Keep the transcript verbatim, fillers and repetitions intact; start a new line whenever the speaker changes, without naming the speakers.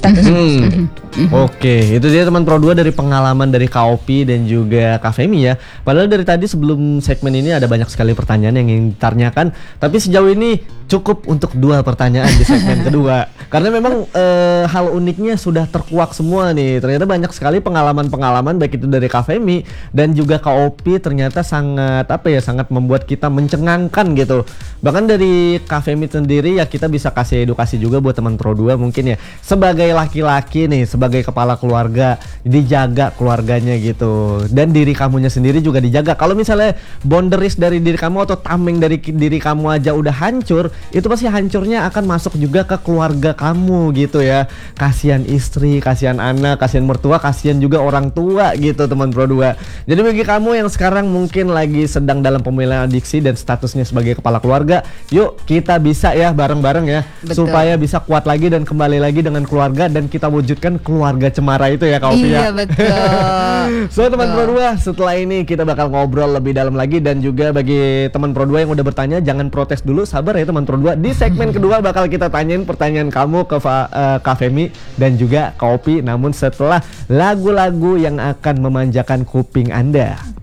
status.
Hmm. Oke, itu dia teman Pro dua dari pengalaman dari Kak Opi dan juga Kak Femi ya. Padahal dari tadi sebelum segmen ini ada banyak sekali pertanyaan yang ingin ditanyakan, tapi sejauh ini cukup untuk dua pertanyaan di segmen kedua. Karena memang eh, hal uniknya sudah terkuak semua nih. Ternyata banyak sekali pengalaman-pengalaman baik itu dari Kak Femi dan juga Kak Opi ternyata sangat apa ya, sangat membuat kita mencengangkan gitu. Bahkan dari Kak Femi sendiri ya kita bisa kasih edukasi juga buat teman Pro dua mungkin ya. Sebagai laki-laki nih, sebagai kepala keluarga, dijaga keluarganya gitu. Dan diri kamunya sendiri juga dijaga. Kalau misalnya boundaries dari diri kamu atau tameng dari diri kamu aja udah hancur, itu pasti hancurnya akan masuk juga ke keluarga kamu gitu ya. Kasihan istri, kasihan anak, kasihan mertua, kasihan juga orang tua gitu teman Pro dua. Jadi bagi kamu yang sekarang mungkin lagi sedang dalam pemulihan adiksi dan statusnya sebagai kepala keluarga, yuk kita bisa ya bareng-bareng ya. Betul. Supaya bisa kuat lagi dan kembali lagi dengan keluarga dan kita wujudkan keluarga cemara itu ya Kak Opi ya.
Iya betul.
So teman Pro dua, setelah ini kita bakal ngobrol lebih dalam lagi. Dan juga bagi teman Pro dua yang udah bertanya, jangan protes dulu, sabar ya teman Pro dua. Di segmen kedua bakal kita tanyain pertanyaan kamu ke uh, Kak Femi dan juga Kak Opi, namun setelah lagu-lagu yang akan memanjakan kuping Anda.